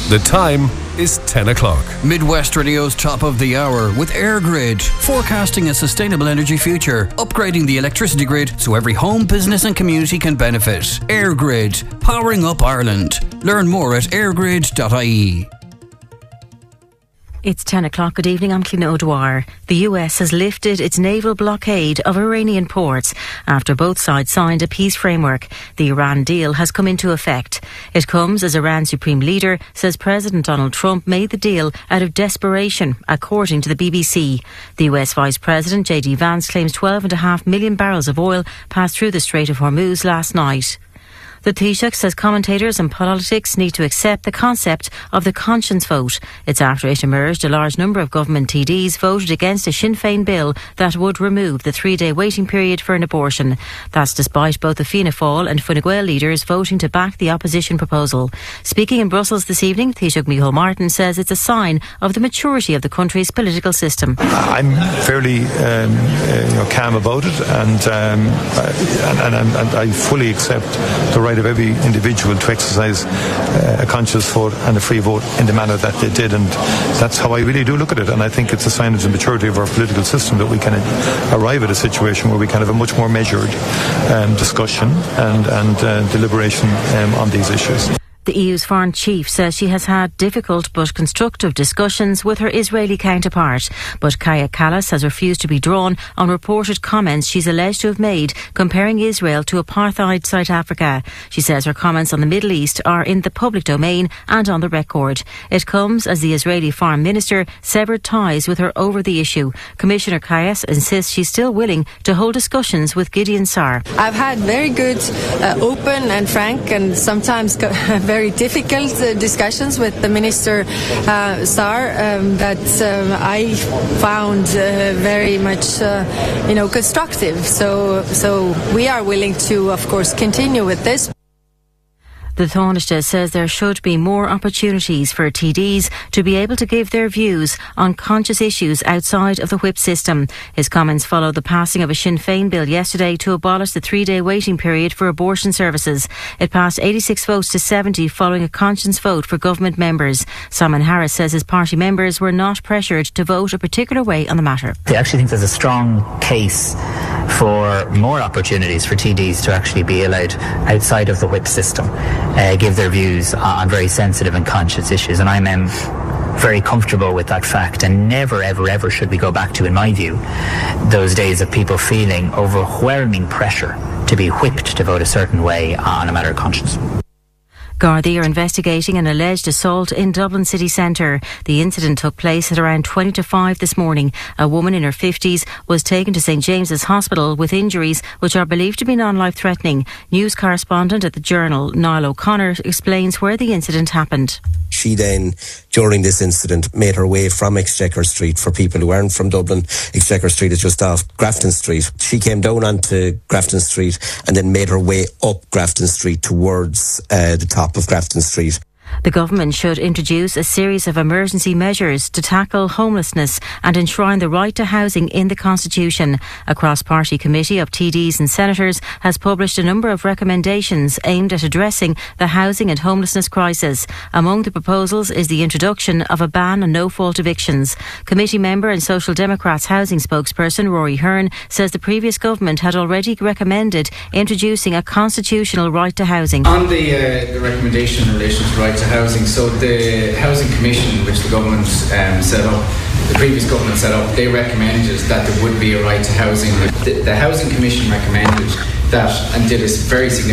The time is 10 o'clock. Midwest Radio's top of the hour with EirGrid, forecasting a sustainable energy future, upgrading the electricity grid so every home, business and community can benefit. EirGrid, powering up Ireland. Learn more at airgrid.ie. It's 10 o'clock. Good evening, I'm Cliona O'Dwyer. The US has lifted its naval blockade of Iranian ports after both sides signed a peace framework. The Iran deal has come into effect. It comes as Iran's supreme leader says President Donald Trump made the deal out of desperation, according to the BBC. The US Vice President J.D. Vance claims 12.5 million barrels of oil passed through the Strait of Hormuz last night. The Taoiseach says commentators and politics need to accept the concept of the conscience vote. It's after it emerged a large number of government TDs voted against a Sinn Féin bill that would remove the 3-day waiting period for an abortion. That's despite both the Fianna Fáil and Fine Gael leaders voting to back the opposition proposal. Speaking in Brussels this evening, Taoiseach Micheál Martin says it's a sign of the maturity of the country's political system. I'm fairly calm about it, and I fully accept the right of every individual to exercise a conscious vote and a free vote in the manner that they did, and that's how I really do look at it. And I think it's a sign of the maturity of our political system that we can arrive at a situation where we can have a much more measured discussion and deliberation on these issues. The EU's foreign chief says she has had difficult but constructive discussions with her Israeli counterpart. But Kaja Kallas has refused to be drawn on reported comments she's alleged to have made comparing Israel to apartheid South Africa. She says her comments on the Middle East are in the public domain and on the record. It comes as the Israeli foreign minister severed ties with her over the issue. Commissioner Kallas insists she's still willing to hold discussions with Gideon Saar. I've had very good, open and frank and sometimes very difficult discussions with the Minister Saar that I found very much constructive. So we are willing to, of course, continue with this. The Taoiseach says there should be more opportunities for TDs to be able to give their views on conscious issues outside of the whip system. His comments follow the passing of a Sinn Féin bill yesterday to abolish the 3-day waiting period for abortion services. It passed 86 votes to 70 following a conscience vote for government members. Simon Harris says his party members were not pressured to vote a particular way on the matter. I actually think there's a strong case for more opportunities for TDs to actually be allowed outside of the whip system, give their views on very sensitive and conscious issues, and I'm very comfortable with that fact, and never ever ever should we go back to, in my view, those days of people feeling overwhelming pressure to be whipped to vote a certain way on a matter of conscience. Gardaí are investigating an alleged assault in Dublin city centre. The incident took place at around 20 to 5 this morning. A woman in her 50s was taken to St James's Hospital with injuries which are believed to be non-life-threatening. News correspondent at the Journal, Niall O'Connor, explains where the incident happened. She then, during this incident, made her way from Exchequer Street. For people who aren't from Dublin, Exchequer Street is just off Grafton Street. She came down onto Grafton Street and then made her way up Grafton Street towards the top of Grafton Street. The government should introduce a series of emergency measures to tackle homelessness and enshrine the right to housing in the Constitution. A cross-party committee of TDs and senators has published a number of recommendations aimed at addressing the housing and homelessness crisis. Among the proposals is the introduction of a ban on no-fault evictions. Committee member and Social Democrats housing spokesperson Rory Hearn says the previous government had already recommended introducing a constitutional right to housing. On the recommendation in relation to right to housing, so the Housing Commission, which the government set up, the previous government set up, they recommended that there would be a right to housing. The Housing Commission recommended that and did a very significant